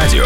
Авторадио.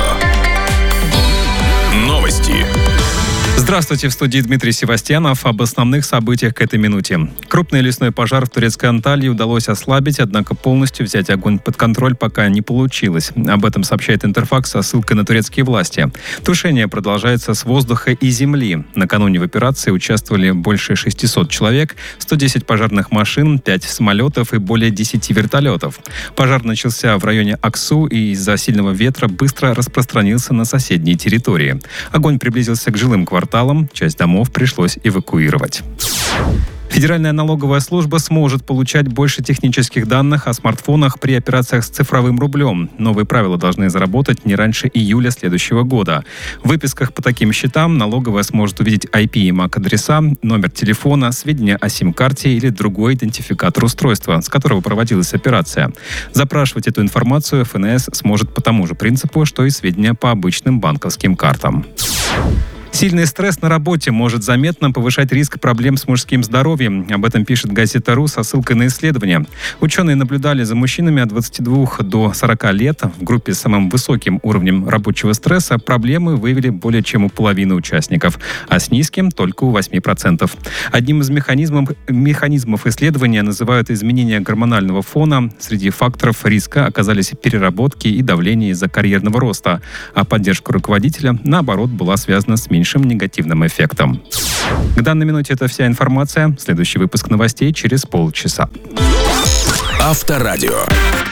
Новости. Здравствуйте, в студии Дмитрий Севастьянов. Об основных событиях к этой минуте. Крупный лесной пожар в турецкой Анталии удалось ослабить, однако полностью взять огонь под контроль пока не получилось. Об этом сообщает Интерфакс со ссылкой на турецкие власти. Тушение продолжается с воздуха и земли. Накануне в операции участвовали больше 600 человек, 110 пожарных машин, 5 самолетов и более 10 вертолетов. Пожар начался в районе Аксу и из-за сильного ветра быстро распространился на соседние территории. Огонь приблизился к жилым кварталам. Часть домов пришлось эвакуировать. Федеральная налоговая служба сможет получать больше технических данных о смартфонах при операциях с цифровым рублем. Новые правила должны заработать не раньше июля следующего года. В выписках по таким счетам налоговая сможет увидеть IP и MAC-адреса, номер телефона, сведения о сим-карте или другой идентификатор устройства, с которого проводилась операция. Запрашивать эту информацию ФНС сможет по тому же принципу, что и сведения по обычным банковским картам. Сильный стресс на работе может заметно повышать риск проблем с мужским здоровьем. Об этом пишет газета РУ со ссылкой на исследование. Ученые наблюдали за мужчинами от 22 до 40 лет. В группе с самым высоким уровнем рабочего стресса проблемы выявили более чем у половины участников, а с низким только у 8%. Одним из механизмов исследования называют изменения гормонального фона. Среди факторов риска оказались переработки и давление из-за карьерного роста, а поддержка руководителя, наоборот, была связана с меньшим негативным эффектом. К данной минуте это вся информация. Следующий выпуск новостей через полчаса. Авторадио.